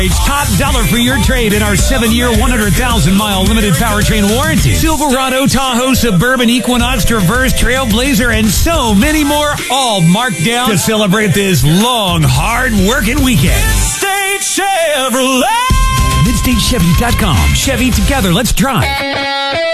Top dollar for your trade in our 7-year, 100,000-mile limited powertrain warranty. Silverado, Tahoe, Suburban, Equinox, Traverse, Trailblazer, and so many more, all marked down to celebrate this long, hard-working weekend. Midstate Chevrolet! MidstateChevy.com. Chevy together. Let's drive.